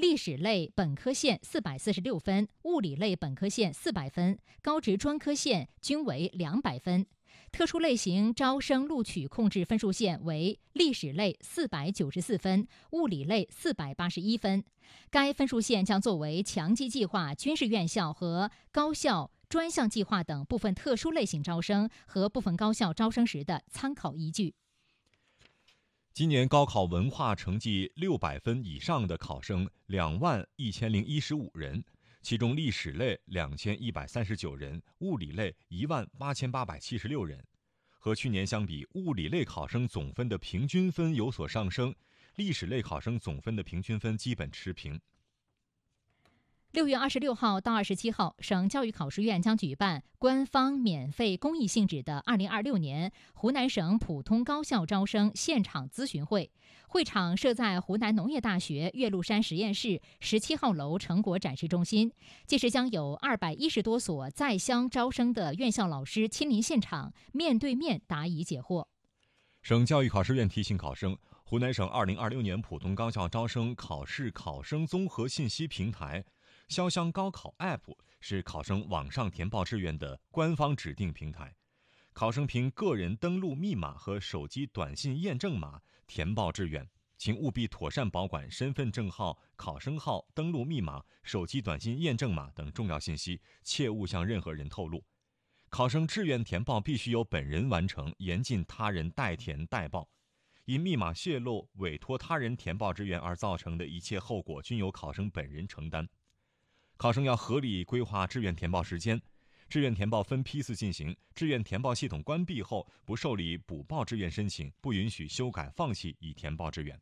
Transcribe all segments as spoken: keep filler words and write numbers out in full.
历史类本科线四百四十六分，物理类本科线四百分，高职专科线均为两百分。特殊类型招生录取控制分数线为历史类四百九十四分，物理类四百八十一分。该分数线将作为强基计划军事院校和高校专项计划等部分特殊类型招生和部分高校招生时的参考依据。 今年高考文化成绩六百分以上的考生两万一千零一十五人，其中历史类两千一百三十九人，物理类一万八千八百七十六人。和去年相比，物理类考生总分的平均分有所上升，历史类考生总分的平均分基本持平。 六月二十六号到二十七号，省教育考试院将举办官方免费公益性质的二零二六年湖南省普通高校招生现场咨询会。会场设在湖南农业大学岳麓山实验室十七号楼成果展示中心，届时将有二百一十多所在乡招生的院校老师亲临现场，面对面答疑解惑。 省教育考试院提醒考生，湖南省二零二六年普通高校招生考试考生综合信息平台潇湘高考 A P P 是考生网上填报志愿的官方指定平台，考生凭个人登录密码和手机短信验证码填报志愿，请务必妥善保管身份证号、考生号、登录密码、手机短信验证码等重要信息，切勿向任何人透露。考生志愿填报必须由本人完成，严禁他人代填代报。因密码泄露、委托他人填报志愿而造成的一切后果均由考生本人承担。考生要合理规划志愿填报时间，志愿填报分批次进行，志愿填报系统关闭后不受理补报志愿申请，不允许修改放弃已填报志愿。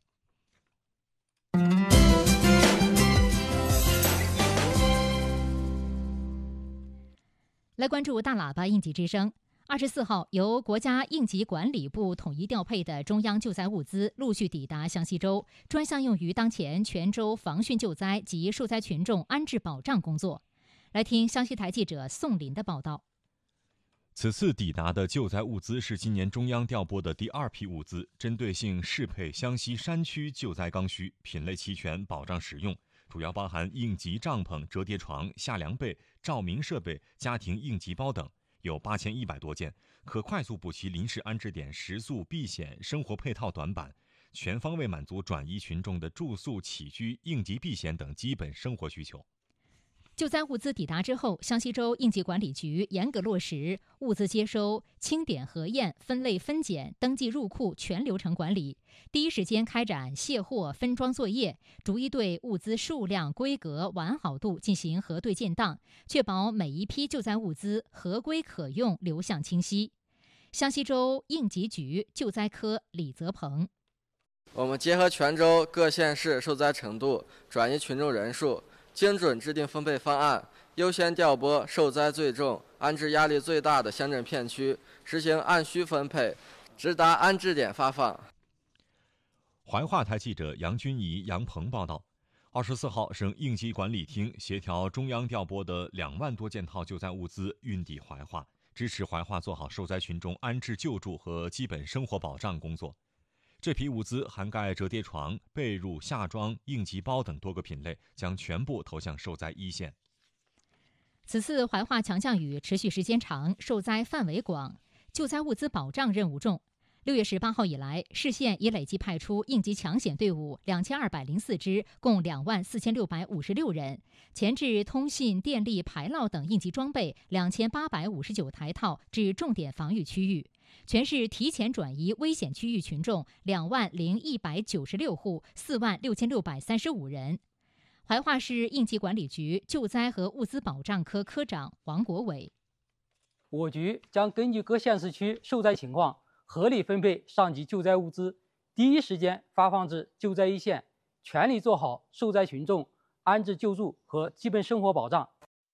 来关注大喇叭应急之声。二十四号，由国家应急管理部统一调配的中央救灾物资陆续抵达湘西州，专项用于当前全州防汛救灾及受灾群众安置保障工作。来听湘西台记者宋林的报道。 此次抵达的救灾物资是今年中央调拨的第二批物资，针对性适配湘西山区救灾刚需，品类齐全，保障实用，主要包含应急帐篷、折叠床、下凉被、照明设备、家庭应急包等，有八千一百多件，可快速补齐临时安置点食宿、避险、生活配套短板，全方位满足转移群众的住宿、起居、应急避险等基本生活需求。 救灾物资抵达之后，湘西州应急管理局严格落实物资接收、清点核验、分类分拣、登记入库全流程管理，第一时间开展卸货分装作业，逐一对物资数量、规格、完好度进行核对建档，确保每一批救灾物资合规可用、流向清晰。湘西州应急局救灾科李泽鹏： 我们结合全州各县市受灾程度、转移群众人数，精准制定分配方案，优先调拨受灾最重、安置压力最大的乡镇片区，实行按需分配，直达安置点发放。 怀化台记者杨君怡、杨鹏报道。二十四号，省应急管理厅协调中央调拨的两万多件套救灾物资运抵怀化，支持怀化做好受灾群众安置救助和基本生活保障工作。这批物资涵盖折叠床、被褥、夏装、应急包等多个品类，将全部投向受灾一线。 此次怀化强降雨持续时间长，受灾范围广，救灾物资保障任务重。六月十八号以来，市县已累计派出应急抢险队伍两千二百零四支，共两万四千六百五十六人，前置通信、电力、排涝等应急装备两千八百五十九台套至重点防御区域。全市提前转移危险区域群众两万零一百九十六户，四万六千六百三十五人。怀化市应急管理局救灾和物资保障科科长王国伟： 我局将根据各县市区受灾情况，合理分配上级救灾物资，第一时间发放至救灾一线，全力做好受灾群众安置救助和基本生活保障。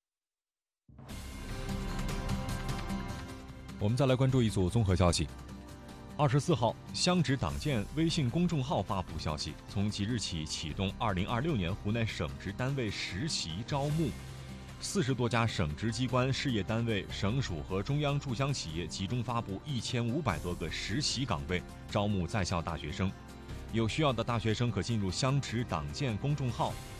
我们再来关注一组综合消息。二十四号，乡直党建微信公众号发布消息，从即日起启动二零二六年湖南省直单位实习招募。四十多家省直机关、事业单位、省属和中央驻乡企业集中发布一千五百多个实习岗位，招募在校大学生。有需要的大学生可进入乡直党建公众号，